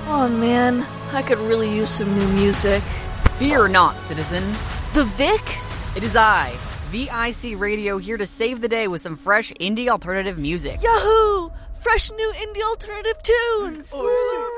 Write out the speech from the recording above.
Oh man, I could really use some new music. Fear not, citizen. The Vic? It is I, VIC Radio, here to save the day with some fresh indie alternative music. Yahoo! Fresh new indie alternative tunes! Oh,